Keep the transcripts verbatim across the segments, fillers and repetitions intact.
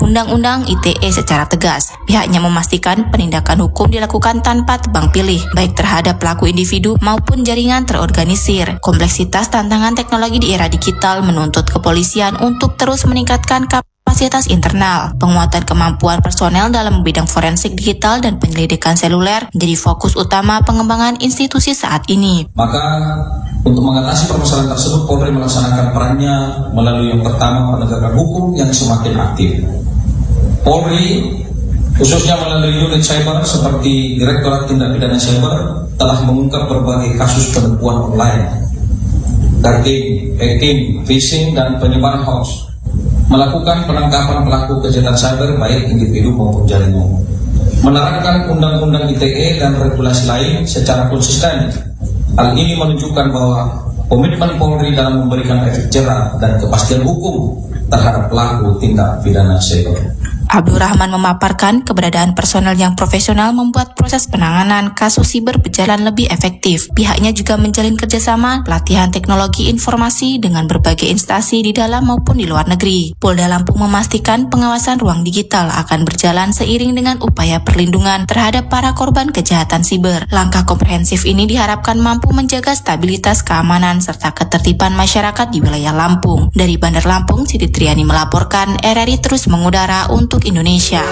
Undang-Undang I T E secara tegas. Pihaknya memastikan penindakan hukum dilakukan tanpa tebang pilih, baik terhadap pelaku individu maupun jaringan terorganisir. Kompleksitas tantangan teknologi di era digital menuntut kepolisian untuk terus meningkatkan kapasitas internal. Penguatan kemampuan personel dalam bidang forensik digital dan penyelidikan seluler menjadi fokus utama pengembangan institusi saat ini. Maka untuk mengatasi permasalahan tersebut, Polri melaksanakan perannya melalui yang pertama penegakan hukum yang semakin aktif. Polri khususnya melalui unit cyber seperti Direktorat Tindak Pidana Cyber telah mengungkap berbagai kasus penipuan online, darking, hacking, phishing, dan penyebaran hoax. Melakukan penangkapan pelaku kejahatan cyber baik individu maupun jaringan. Menerapkan undang-undang I T E dan regulasi lain secara konsisten. Hal ini menunjukkan bahwa komitmen Polri dalam memberikan efek jerah dan kepastian hukum terhadap pelaku tindak pidana cyber. Abdul Rahman memaparkan keberadaan personel yang profesional membuat proses penanganan kasus siber berjalan lebih efektif. Pihaknya juga menjalin kerjasama pelatihan teknologi informasi dengan berbagai instansi di dalam maupun di luar negeri. Polda Lampung memastikan pengawasan ruang digital akan berjalan seiring dengan upaya perlindungan terhadap para korban kejahatan siber. Langkah komprehensif ini diharapkan mampu menjaga stabilitas keamanan serta ketertiban masyarakat di wilayah Lampung. Dari Bandar Lampung, Siti Triani melaporkan, R R I terus mengudara untuk Indonesia.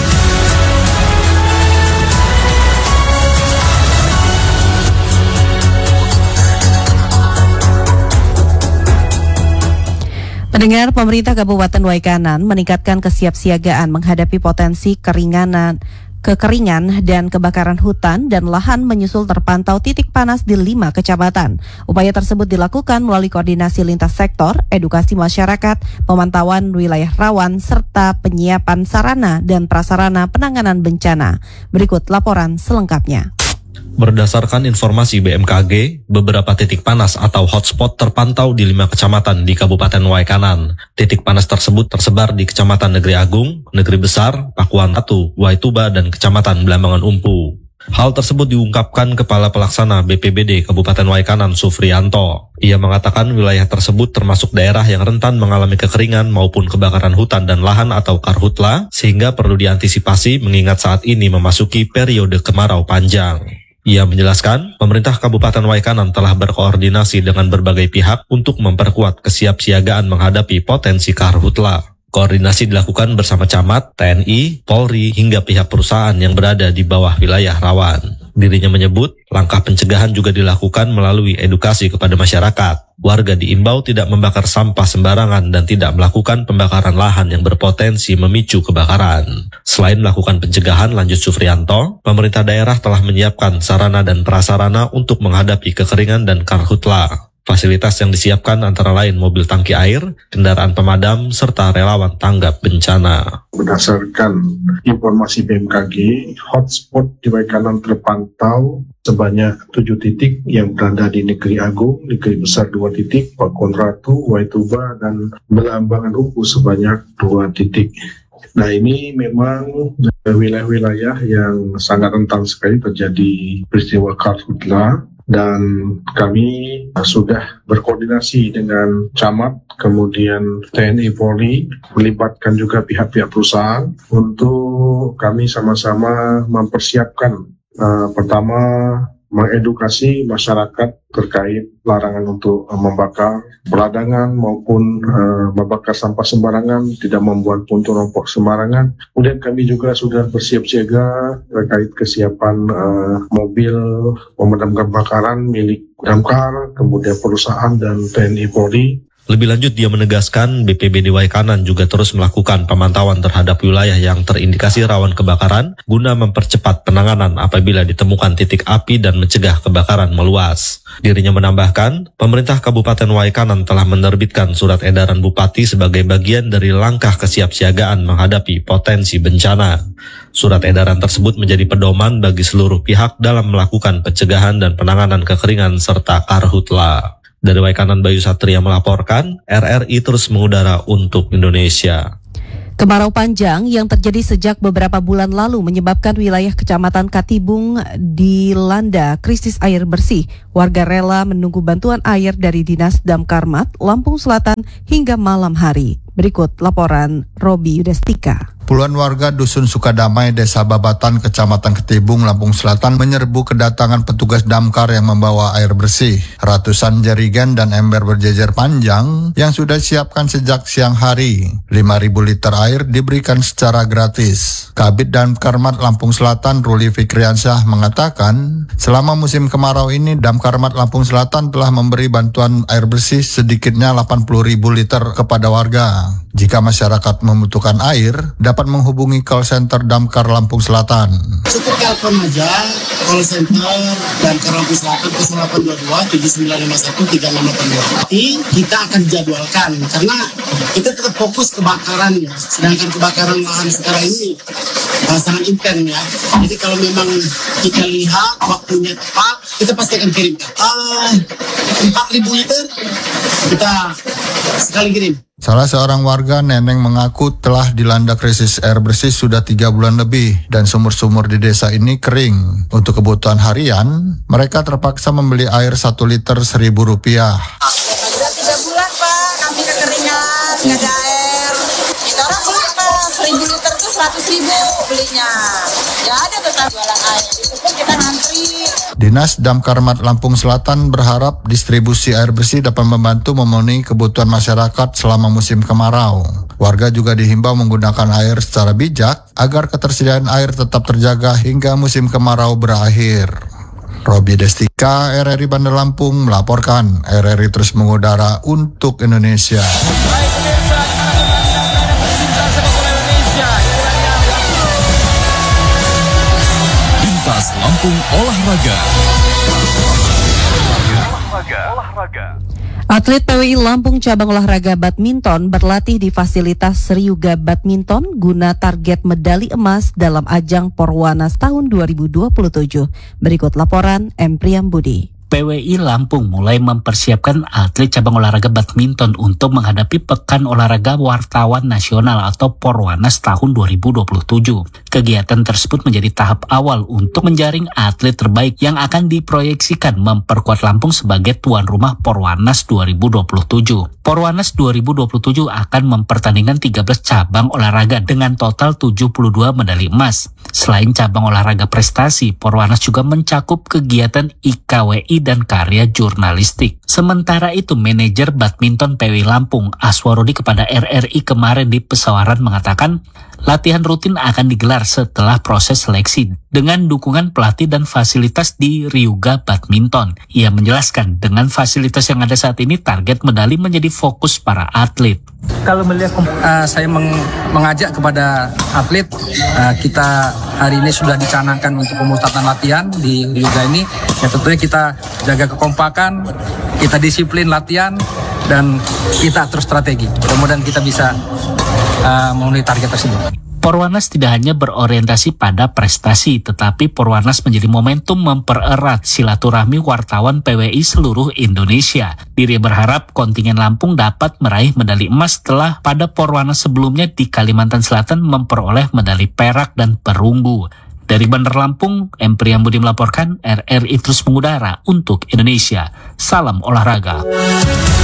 Pendengar, pemerintah Kabupaten Waikanan meningkatkan kesiapsiagaan menghadapi potensi keringanan kekeringan dan kebakaran hutan dan lahan menyusul terpantau titik panas di lima kecamatan. Upaya tersebut dilakukan melalui koordinasi lintas sektor, edukasi masyarakat, pemantauan wilayah rawan, serta penyiapan sarana dan prasarana penanganan bencana. Berikut laporan selengkapnya. Berdasarkan informasi B M K G, beberapa titik panas atau hotspot terpantau di lima kecamatan di Kabupaten Waikanan. Titik panas tersebut tersebar di Kecamatan Negeri Agung, Negeri Besar, Pakuan Ratu, Waituba, dan Kecamatan Belambangan Umpu. Hal tersebut diungkapkan Kepala Pelaksana B P B D Kabupaten Waikanan Sufrianto. Ia mengatakan wilayah tersebut termasuk daerah yang rentan mengalami kekeringan maupun kebakaran hutan dan lahan atau karhutla, sehingga perlu diantisipasi mengingat saat ini memasuki periode kemarau panjang. Ia menjelaskan, pemerintah Kabupaten Waikanan telah berkoordinasi dengan berbagai pihak untuk memperkuat kesiapsiagaan menghadapi potensi karhutla. Koordinasi dilakukan bersama camat, T N I, Polri, hingga pihak perusahaan yang berada di bawah wilayah rawan. Dirinya menyebut, langkah pencegahan juga dilakukan melalui edukasi kepada masyarakat. Warga diimbau tidak membakar sampah sembarangan dan tidak melakukan pembakaran lahan yang berpotensi memicu kebakaran. Selain melakukan pencegahan, lanjut Sufrianto, pemerintah daerah telah menyiapkan sarana dan prasarana untuk menghadapi kekeringan dan karhutla. Fasilitas yang disiapkan antara lain mobil tangki air, kendaraan pemadam, serta relawan tanggap bencana. Berdasarkan informasi B M K G, hotspot di Waikanan terpantau sebanyak tujuh titik yang berada di Negeri Agung, Negeri Besar dua titik, Pakuan Ratu, Waituba, dan Belambangan Umpu sebanyak dua titik. Nah, ini memang wilayah-wilayah yang sangat rentan sekali terjadi peristiwa karhutla. Dan kami sudah berkoordinasi dengan camat, kemudian T N I Polri, melibatkan juga pihak-pihak perusahaan untuk kami sama-sama mempersiapkan uh, pertama mengedukasi masyarakat terkait larangan untuk uh, membakar peradangan maupun uh, membakar sampah sembarangan, tidak membuat puntung rokok sembarangan. Kemudian kami juga sudah bersiap siaga terkait kesiapan uh, mobil pemadam kebakaran milik Damkar, kemudian perusahaan dan T N I Polri. Lebih lanjut, dia menegaskan B P B D Waikanan juga terus melakukan pemantauan terhadap wilayah yang terindikasi rawan kebakaran guna mempercepat penanganan apabila ditemukan titik api dan mencegah kebakaran meluas. Dirinya menambahkan, pemerintah Kabupaten Waikanan telah menerbitkan surat edaran Bupati sebagai bagian dari langkah kesiapsiagaan menghadapi potensi bencana. Surat edaran tersebut menjadi pedoman bagi seluruh pihak dalam melakukan pencegahan dan penanganan kekeringan serta karhutla. Dari Waikanan, Bayu Satria melaporkan, R R I terus mengudara untuk Indonesia. Kemarau panjang yang terjadi sejak beberapa bulan lalu menyebabkan wilayah Kecamatan Katibung dilanda krisis air bersih. Warga rela menunggu bantuan air dari Dinas Damkar Mat, Lampung Selatan hingga malam hari. Berikut laporan Robi Yudestika. Puluhan warga Dusun Sukadamai, Desa Babatan, Kecamatan Ketibung, Lampung Selatan menyerbu kedatangan petugas damkar yang membawa air bersih. Ratusan jerigen dan ember berjejer panjang yang sudah disiapkan sejak siang hari. lima ribu liter air diberikan secara gratis. Kabid Damkarmat Lampung Selatan Ruli Fikriansyah mengatakan, selama musim kemarau ini Damkarmat Lampung Selatan telah memberi bantuan air bersih sedikitnya delapan puluh ribu liter kepada warga. Jika masyarakat membutuhkan air, dapat menghubungi call center Damkar Lampung Selatan. Cukup telepon aja call center Damkar Lampung Selatan nol delapan dua dua tujuh sembilan lima satu tiga enam delapan dua. Nanti kita akan jadwalkan karena kita tetap fokus kebakarannya. Sedangkan kebakaran lahan sekarang ini uh, sangat intens ya. Jadi kalau memang kita lihat waktunya tepat, kita pasti akan kirim. Uh, empat ribu liter kita sekali kirim. Salah seorang warga, Neneng, mengaku telah dilanda krisis air bersih sudah tiga bulan lebih dan sumur-sumur di desa ini kering. Untuk kebutuhan harian, mereka terpaksa membeli air satu liter seribu rupiah. Sudah tiga bulan Pak, kami kekeringan, nggak ada air. Sekarang berapa? Seribu liter itu seratus ribu belinya. Ya ada tetap jualan air, itu pun kita ngantri. Dinas Damkarmat Lampung Selatan berharap distribusi air bersih dapat membantu memenuhi kebutuhan masyarakat selama musim kemarau. Warga juga dihimbau menggunakan air secara bijak agar ketersediaan air tetap terjaga hingga musim kemarau berakhir. Robi Destika, R R I Bandar Lampung melaporkan. R R I terus mengudara untuk Indonesia. Lintas Lampung Olahraga. Atlet P W I Lampung cabang olahraga badminton berlatih di fasilitas Seriuga Badminton guna target medali emas dalam ajang Porwanas tahun dua ribu dua puluh tujuh. Berikut laporan M. Priam Budi. P W I Lampung mulai mempersiapkan atlet cabang olahraga badminton untuk menghadapi Pekan Olahraga Wartawan Nasional atau Porwanas tahun dua ribu dua puluh tujuh. Kegiatan tersebut menjadi tahap awal untuk menjaring atlet terbaik yang akan diproyeksikan memperkuat Lampung sebagai tuan rumah Porwanas dua ribu dua puluh tujuh. Porwanas dua ribu dua puluh tujuh akan mempertandingkan tiga belas cabang olahraga dengan total tujuh puluh dua medali emas. Selain cabang olahraga prestasi, Porwanas juga mencakup kegiatan I K W I dan karya jurnalistik. Sementara itu, manajer badminton P W I Lampung, Aswarudi, kepada R R I kemarin di Pesawaran mengatakan, latihan rutin akan digelar setelah proses seleksi dengan dukungan pelatih dan fasilitas di Ryuga Badminton. Ia menjelaskan, dengan fasilitas yang ada saat ini, target medali menjadi fokus para atlet. Kalau melihat uh, saya meng mengajak kepada atlet, uh, kita hari ini sudah dicanangkan untuk pemusatan latihan di Ryuga ini. Ya tentunya kita jaga kekompakan, kita disiplin latihan, dan kita atur strategi. Mudah-mudahan kita bisa uh, memenuhi target tersebut. Porwanas tidak hanya berorientasi pada prestasi, tetapi Porwanas menjadi momentum mempererat silaturahmi wartawan P W I seluruh Indonesia. Diri berharap kontingen Lampung dapat meraih medali emas setelah pada Porwanas sebelumnya di Kalimantan Selatan memperoleh medali perak dan perunggu. Dari Bandar Lampung, M. Priam Budi melaporkan. R R I terus mengudara untuk Indonesia. Salam olahraga.